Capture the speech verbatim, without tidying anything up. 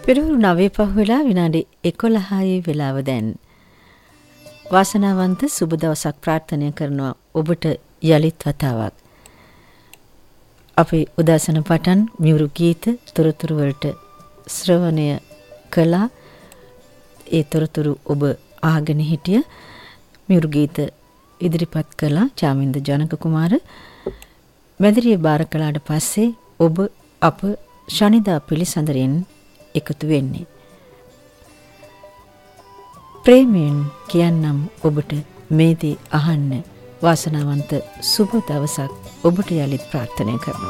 පෙරවරු නවය පහ වෙලා විනාඩි එකොළහයි වෙලාව දැන්. වාසනාවන්ත සුබ දවසක් ප්‍රාර්ථනා කරනවා ඔබට යලිත් වතාවක්. අපේ උදෑසන පටන් මියුරු ගීත තොරතුරු වලට ශ්‍රවණය කළා. ඒ තොරතුරු ඔබ ආගෙන හිටිය මියුරු ගීත ඉදිරිපත් කළා චාමින්ද ජනක කුමාර. මැදිරිය බාර කළාට පස්සේ ඔබ අප ශනිදා පිළිසඳරෙන් එකතු වෙන්නේ. ප්‍රේමයෙන් කියන්නම් ඔබට මේ දේ අහන්න වාසනාවන්ත සුබ දවසක් ඔබට යලිත් ප්‍රාර්ථනා කරනවා.